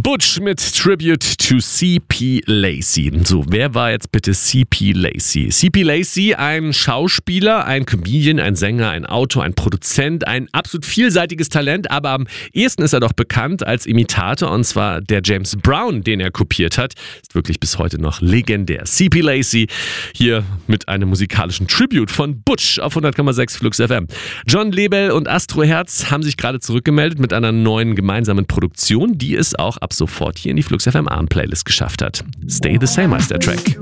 Butch mit Tribute to C.P. Lacey. So, wer war jetzt bitte C.P. Lacey? C.P. Lacey, ein Schauspieler, ein Comedian, ein Sänger, ein Autor, ein Produzent, ein absolut vielseitiges Talent, aber am ehesten ist er doch bekannt als Imitator, und zwar der James Brown, den er kopiert hat. Ist wirklich bis heute noch legendär. C.P. Lacey hier mit einem musikalischen Tribute von Butch auf 100,6 Flux FM. John Lebel und Astro Herz haben sich gerade zurückgemeldet mit einer neuen gemeinsamen Produktion, die es auch ab sofort hier in die Flux FM Abend Playlist geschafft hat. Stay the Same heißt der Track.